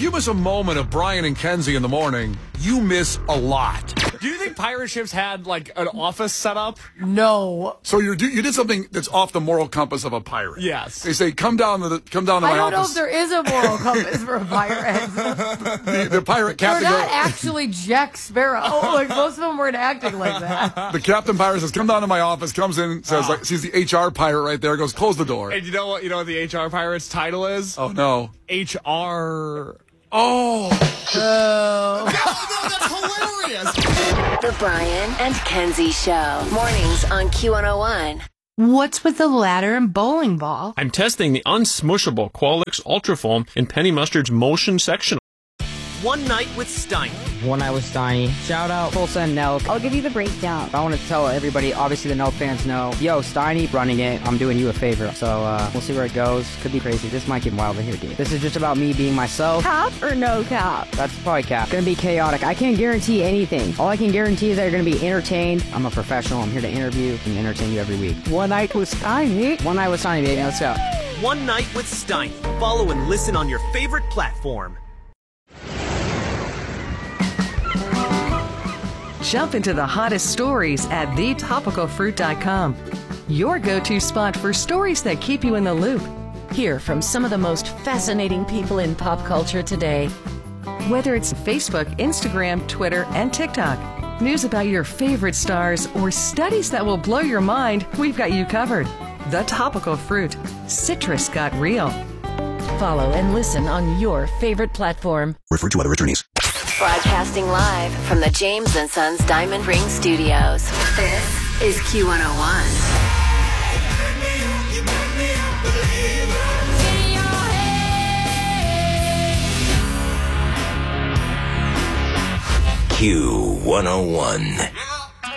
you miss a moment of Brian and Kenzie in the morning, you miss a lot. Do you think pirate ships had, like, an office set up? No. So you did something that's off the moral compass of a pirate. Yes. They say, come down to my office. I don't know if there is a moral compass for a pirate. The pirate captain. They're not actually Jack Sparrow. Like, most of them weren't acting like that. The captain pirate says, come down to my office, comes in, says, like, sees the HR pirate right there, goes, close the door. And you know what the HR pirate's title is? Oh, no. HR. Oh. No, that's hilarious. The Brian and Kenzie Show. Mornings on Q101. What's with the ladder and bowling ball? I'm testing the unsmushable Qualix Ultrafoam in Penny Mustard's Motion Sectional. One Night with Steiny. One Night with Steiny. Shout out Full Send Nelk. I'll give you the breakdown. I want to tell everybody, obviously the Nelk fans know, yo, Steiny running it, I'm doing you a favor. So we'll see where it goes. Could be crazy. This might get wild here, dude. This is just about me being myself. Cap or no cap? That's probably cap. Gonna be chaotic. I can't guarantee anything. All I can guarantee is that you're gonna be entertained. I'm a professional. I'm here to interview and entertain you every week. One Night with Steiny. One Night with Steiny, baby. Let's go. One Night with Steiny. Follow and listen on your favorite platform. Jump into the hottest stories at thetopicalfruit.com. Your go-to spot for stories that keep you in the loop. Hear from some of the most fascinating people in pop culture today. Whether it's Facebook, Instagram, Twitter, and TikTok, news about your favorite stars, or studies that will blow your mind, we've got you covered. The Topical Fruit. Citrus got real. Follow and listen on your favorite platform. Refer to other attorneys. Broadcasting live from the James & Sons Diamond Ring Studios. This is Q101. Q101.